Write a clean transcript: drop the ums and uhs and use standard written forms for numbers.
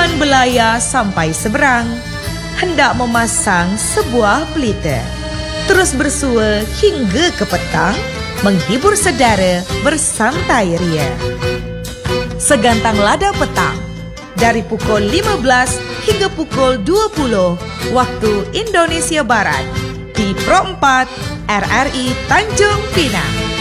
tujuan Belaya sampai seberang, hendak memasang sebuah pelita. Terus bersua hingga ke petang, menghibur saudara bersantai ria. Segantang lada petang, dari pukul 15 hingga pukul 20 waktu Indonesia Barat, di Pro 4 RRI Tanjung Pinang.